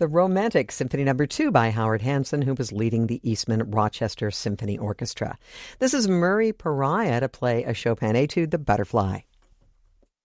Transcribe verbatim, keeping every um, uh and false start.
The Romantic, Symphony Number Two by Howard Hanson, who was leading the Eastman Rochester Symphony Orchestra. This is Murray Pariah to play a Chopin etude, The Butterfly.